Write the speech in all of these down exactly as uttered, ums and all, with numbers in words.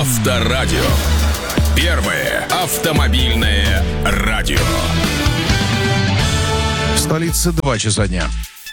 Авторадио. Первое автомобильное радио. В столице два часа дня.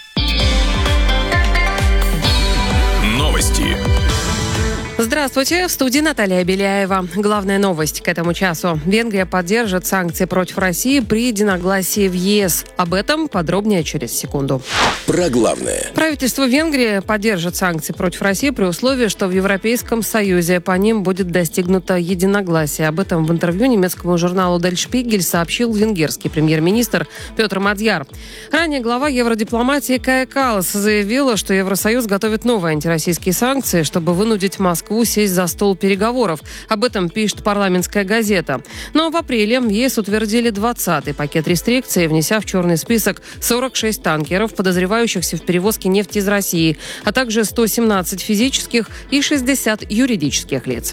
Новости. Здравствуйте, в студии Наталья Беляева. Главная новость к этому часу. Венгрия поддержит санкции против России при единогласии в ЕС. Об этом подробнее через секунду. Про главное. Правительство Венгрии поддержит санкции против России при условии, что в Европейском Союзе по ним будет достигнуто единогласие. Об этом в интервью немецкому журналу Der Spiegel сообщил венгерский премьер-министр Петр Мадьяр. Ранее глава евродипломатии Кая Каллас заявила, что Евросоюз готовит новые антироссийские санкции, чтобы вынудить Москву сесть за стол переговоров. Об этом пишет парламентская газета. Но в апреле в ЕС утвердили двадцатый пакет рестрикций, внеся в черный список сорок шесть танкеров, подозревающихся в перевозке нефти из России, а также сто семнадцать физических и шестьдесят юридических лиц.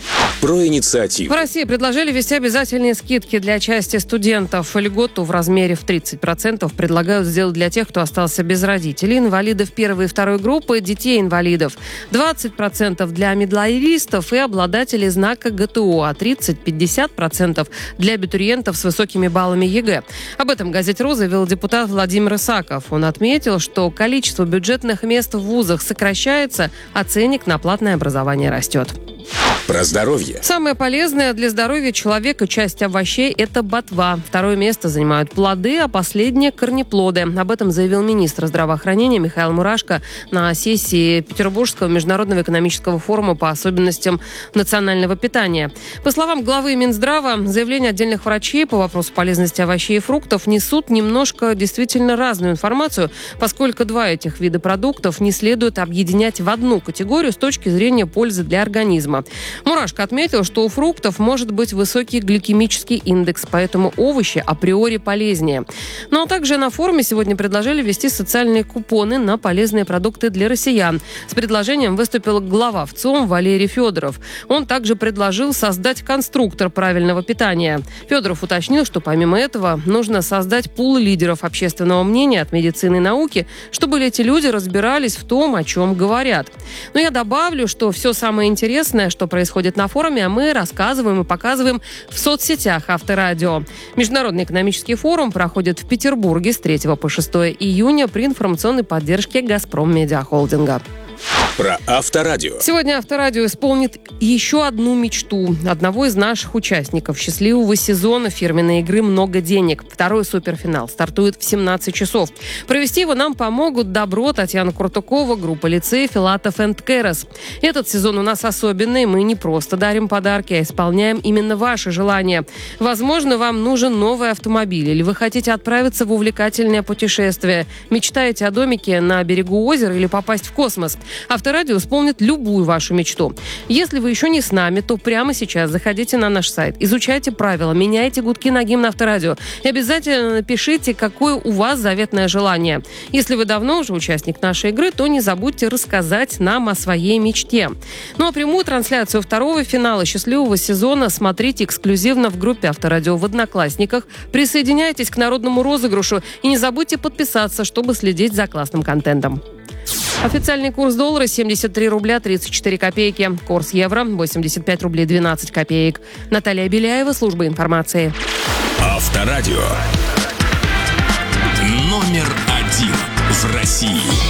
Про инициативу. В России предложили ввести обязательные скидки для части студентов. Льготу в размере в тридцать процентов предлагают сделать для тех, кто остался без родителей, инвалидов первой и второй группы, детей-инвалидов. двадцать процентов для медалистов и обладателей знака ГТО, а тридцать-пятьдесят процентов для абитуриентов с высокими баллами ЕГЭ. Об этом газете «Ру» заявил депутат Владимир Исаков. Он отметил, что количество бюджетных мест в вузах сокращается, а ценник на платное образование растет. Про здоровье. Самое полезное для здоровья человека часть овощей – это ботва. Второе место занимают плоды, а последнее – корнеплоды. Об этом заявил министр здравоохранения Михаил Мурашко на сессии Петербургского международного экономического форума по особенностям национального питания. По словам главы Минздрава, заявления отдельных врачей по вопросу полезности овощей и фруктов несут немножко действительно разную информацию, поскольку два этих вида продуктов не следует объединять в одну категорию с точки зрения пользы для организма. Мурашко отметил, что у фруктов может быть высокий гликемический индекс, поэтому овощи априори полезнее. Ну а также на форуме сегодня предложили ввести социальные купоны на полезные продукты для россиян. С предложением выступил глава ВЦИОМ Валерий Федоров. Он также предложил создать конструктор правильного питания. Федоров уточнил, что помимо этого нужно создать пул лидеров общественного мнения от медицины и науки, чтобы эти люди разбирались в том, о чем говорят. Но я добавлю, что все самое интересное, что происходит на форуме, а мы рассказываем и показываем в соцсетях Авторадио. Международный экономический форум проходит в Петербурге с третьего по шестое июня при информационной поддержке «Газпром Медиа Холдинга». Про Авторадио. Сегодня Авторадио исполнит еще одну мечту одного из наших участников счастливого сезона фирменной игры «Много денег». Второй суперфинал стартует в семнадцать часов. Провести его нам помогут Добро, Татьяна Куртукова, группа лицей Филатов энд Керас. Этот сезон у нас особенный. Мы не просто дарим подарки, а исполняем именно ваши желания. Возможно, вам нужен новый автомобиль, или вы хотите отправиться в увлекательное путешествие, мечтаете о домике на берегу озера или попасть в космос. Авторадио исполнит любую вашу мечту. Если вы еще не с нами, то прямо сейчас заходите на наш сайт, изучайте правила, меняйте гудки на гимн Авторадио и обязательно напишите, какое у вас заветное желание. Если вы давно уже участник нашей игры, то не забудьте рассказать нам о своей мечте. Ну а прямую трансляцию второго финала счастливого сезона смотрите эксклюзивно в группе Авторадио в Одноклассниках. Присоединяйтесь к народному розыгрышу и не забудьте подписаться, чтобы следить за классным контентом. Официальный курс доллара семьдесят три рубля тридцать четыре копейки. Курс евро восемьдесят пять рублей двенадцать копеек. Наталья Беляева, служба информации. Авторадио. Номер один в России.